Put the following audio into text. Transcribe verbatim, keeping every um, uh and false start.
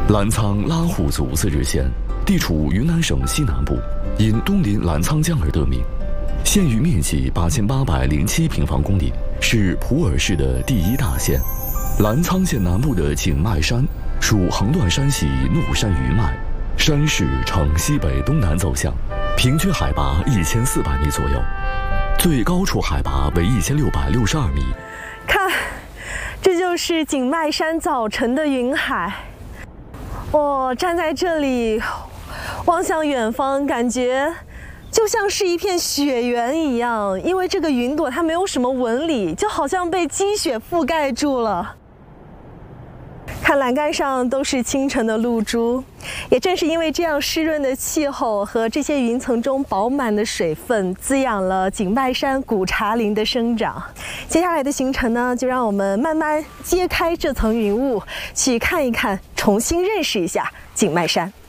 澜沧拉祜族自治县地处云南省西南部，因东临澜沧江而得名。县域面积八千八百零七平方公里，是普洱市的第一大县。澜沧县南部的景迈山属横断山系怒山余脉，山势呈西北东南走向，平均海拔一千四百米左右，最高处海拔为一千六百六十二米。 看，这就是景迈山早晨的云海。我、哦、站在这里，望向远方，感觉就像是一片雪原一样，因为这个云朵它没有什么纹理，就好像被积雪覆盖住了。看栏杆上都是清晨的露珠，也正是因为这样湿润的气候和这些云层中饱满的水分，滋养了景迈山古茶林的生长。接下来的行程呢，就让我们慢慢揭开这层云雾，去看一看，重新认识一下景迈山。